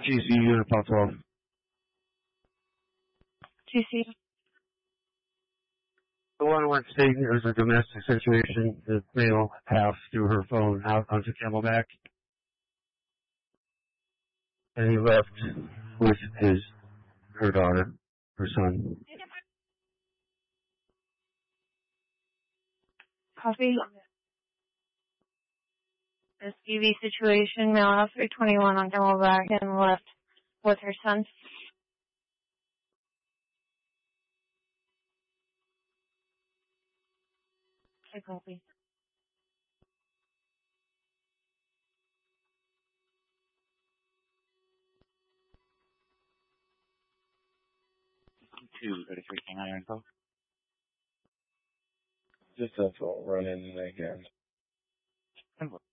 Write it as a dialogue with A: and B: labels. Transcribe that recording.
A: GC Unit 12.
B: GC.
A: The one where it's saying there's a domestic situation, the male half threw her phone out onto Camelback, and he left with her daughter, her son.
B: Copy. This EV situation, male half 321 on Camelback and left with her son. I copy.
C: Two, 33 King info.
D: Just a full run in again.